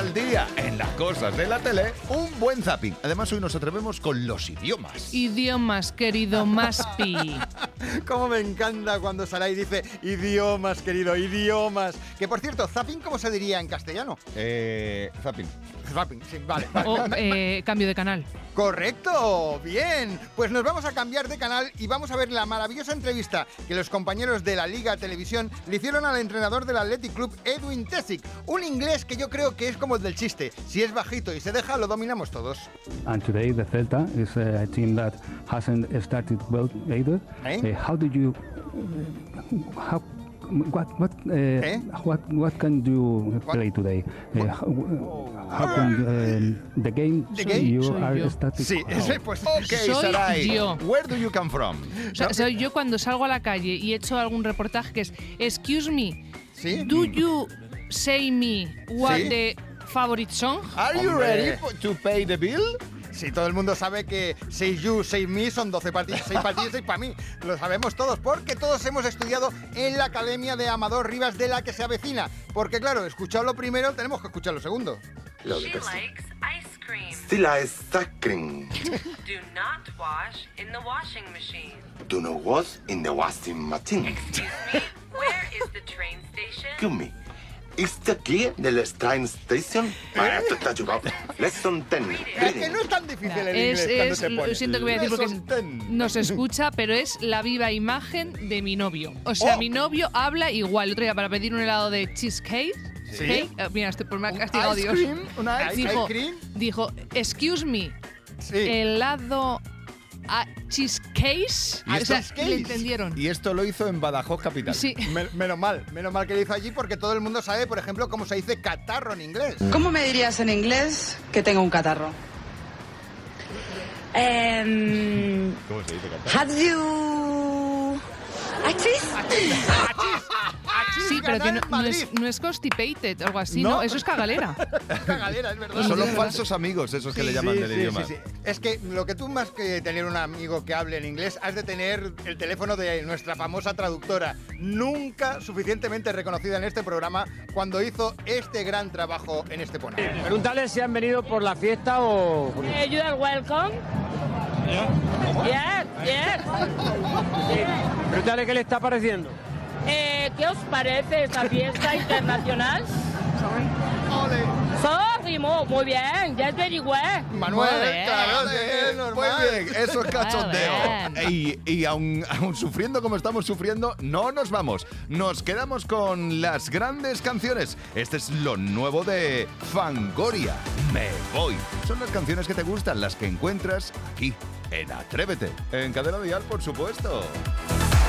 al día en las cosas de la tele, un buen zapping. Además, hoy nos atrevemos con los idiomas. Idiomas, querido Maspi. Cómo me encanta cuando Saray dice idiomas, querido, idiomas. Que por cierto, zapping, ¿cómo se diría en castellano? Zapping. Zapping, sí, vale. O cambio de canal. Correcto, bien. Pues nos vamos a cambiar de canal y vamos a ver la maravillosa entrevista que los compañeros de la Liga Televisión le hicieron al entrenador del Athletic Club, Edwin Tesic. Un inglés que yo creo que es como el del chiste. Si es bajito y se deja, lo dominamos todos. And today the Celta is a team that hasn't started well either. How did you? What can you play today? How can the game? You are starting. Sí, pues Ok, Saray. yo. Where do you come from? O sea, yo cuando salgo a la calle y he hecho algún reportaje que es excuse me, ¿Sí? do you say me what ¿Sí? the favorite song? Are you Hombre. ready to pay the bill? Sí, todo el mundo sabe que 6 you, 6 me son 12 partidos, 6 para ti y 6 para mí. Lo sabemos todos, porque todos hemos estudiado en la Academia de Amador Rivas de la que se avecina. Porque claro, escuchado lo primero, tenemos que escuchar lo segundo. She likes ice cream. Still ice cream. Do not wash in the washing machine. Do not wash in the washing machine. Excuse me, where is the train station? Excuse me. Is the key the train station? I have to touch you about. Lesson 10. Es que no es tan difícil el inglés cuando se pone. Lo siento que voy a decir Lesson porque 10. no se escucha, pero es la viva imagen de mi novio. O sea, Oh. mi novio habla igual. El otro día para pedir un helado de cheesecake. ¿Sí? Mira, me ha Un castigado ice Dios. cream, una ice cream. Dijo, excuse me, Sí. helado a cheesecake. ¿Y O sea, esto? le entendieron. Y esto lo hizo en Badajoz capital. Sí. Menos mal que lo hizo allí porque todo el mundo sabe, por ejemplo, cómo se dice catarro en inglés. ¿Cómo me dirías en inglés que tengo un catarro? ¿Cómo se dice catarro? Have you... Achis? Sí, pero que Ganar Madrid. no es constipated o algo así, ¿No? ¿no? Eso es cagalera. Cagalera, es verdad. Son los falsos amigos esos que le llaman del idioma. Sí. Es que lo que tú más que tener un amigo que hable en inglés, has de tener el teléfono de nuestra famosa traductora, nunca suficientemente reconocida en este programa, cuando hizo este gran trabajo en este Estepona. Pregúntale si han venido por la fiesta o... You are welcome. Yes, yes. Pregúntale qué le está pareciendo. ¿Qué os parece esta fiesta internacional? Sorry, muy bien, ya es very well. Manuel, Muy bien. claro, Muy es normal. bien, eso es cachondeo. Muy Y aún sufriendo como estamos sufriendo, no nos vamos. Nos quedamos con las grandes canciones. Este es lo nuevo de Fangoria. Me voy. Son las canciones que te gustan, las que encuentras aquí, en Atrévete. En Cadena Dial, por supuesto.